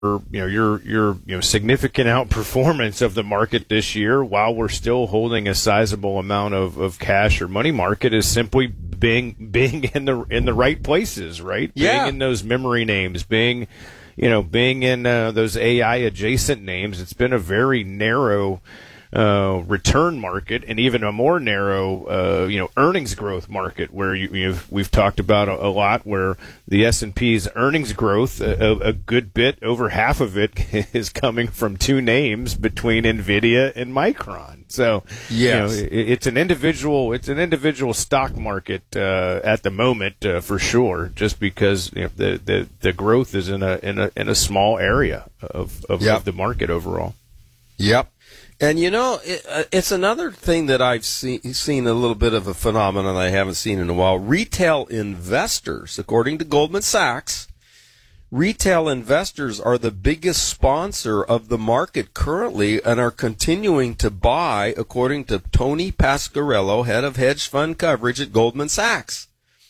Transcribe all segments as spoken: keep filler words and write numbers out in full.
you know your your you know significant outperformance of the market this year, while we're still holding a sizable amount of, of cash or money market, is simply being being in the in the right places, right? Yeah. Being in those memory names, being you know being in uh, those A I adjacent names. It's been a very narrow Uh, return market, and even a more narrow, uh, you know, earnings growth market, where you, you've, we've talked about a, a lot, where the S and P's earnings growth, a, a good bit, over half of it, is coming from two names between Nvidia and Micron. So, yes. you know, it, it's an individual, it's an individual stock market uh, at the moment uh, for sure, just because you know, the, the the growth is in a in a in a small area of of, Yep. of the market overall. Yep. And, you know, it, uh, it's another thing that I've seen, seen a little bit of a phenomenon I haven't seen in a while. Retail investors, according to Goldman Sachs, retail investors are the biggest sponsor of the market currently and are continuing to buy, according to Tony Pasquarello, head of hedge fund coverage at Goldman Sachs.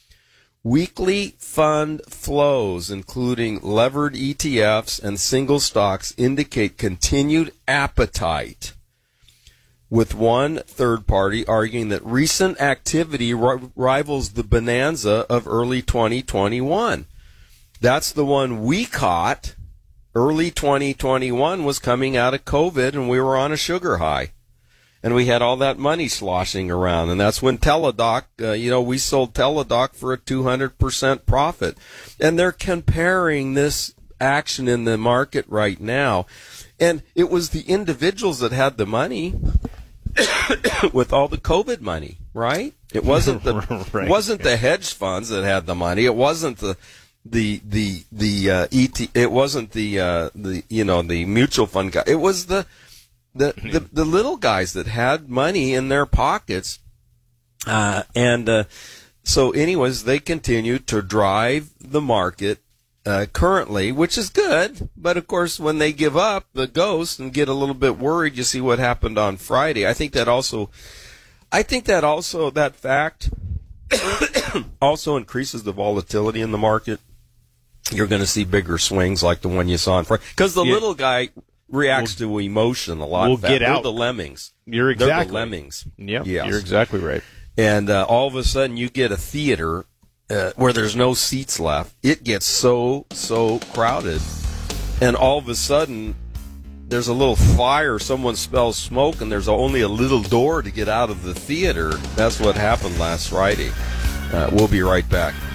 Weekly fund flows, including levered E T Fs and single stocks, indicate continued appetite, with one third party arguing that recent activity ri- rivals the bonanza of early twenty twenty-one. That's the one we caught. Early twenty twenty-one was coming out of COVID, and we were on a sugar high. And we had all that money sloshing around, and that's when Teladoc, uh, you know, we sold Teladoc for a two hundred percent profit. And they're comparing this action in the market right now. And it was the individuals that had the money with all the COVID money, right? It wasn't the right. It wasn't the hedge funds that had the money. It wasn't the the the the uh, E T. It wasn't the uh, the you know the mutual fund guy. It was the the the, the little guys that had money in their pockets, uh, and uh, so anyways, they continue to drive the market. Uh, currently, which is good, but of course when they give up the ghost and get a little bit worried, you see what happened on Friday. I think that also, I think that also, that fact also increases the volatility in the market. You're going to see bigger swings like the one you saw on Friday, because the yeah. little guy reacts we'll, to emotion a lot. We'll get They're out. the lemmings. You're exactly. They're the lemmings. Yep, yes. You're exactly right. And uh, all of a sudden you get a theater Uh, where there's no seats left. It gets so, so crowded. And all of a sudden, there's a little fire, someone smells smoke, and there's only a little door to get out of the theater. That's what happened last Friday. Uh, we'll be right back.